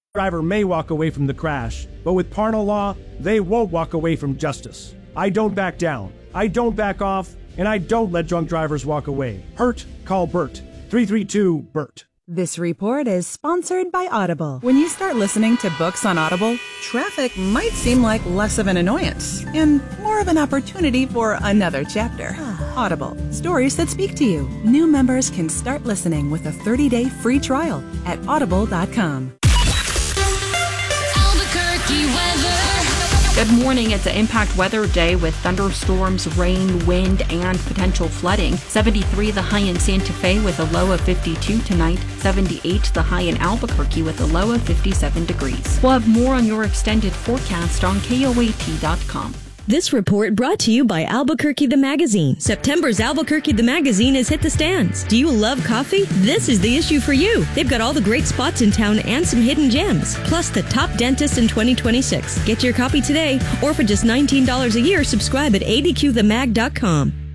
driver may walk away from the crash, but with Parnell Law, they won't walk away from justice. I don't back down. I don't back off. And I don't let drunk drivers walk away. Hurt? Call Bert. 332-BERT. This report is sponsored by Audible. When you start listening to books on Audible, traffic might seem like less of an annoyance and more of an opportunity for another chapter. Audible, stories that speak to you. New members can start listening with a 30-day free trial at audible.com. Albuquerque weather. Good morning. It's an impact weather day with thunderstorms, rain, wind, and potential flooding. 73 the high in Santa Fe with a low of 52 tonight. 78 the high in Albuquerque with a low of 57 degrees. We'll have more on your extended forecast on KOAT.com. This report brought to you by Albuquerque the Magazine. September's Albuquerque the Magazine has hit the stands. Do you love coffee? This is the issue for you. They've got all the great spots in town and some hidden gems, plus the top dentist in 2026. Get your copy today, or for just $19 a year, subscribe at adqthemag.com.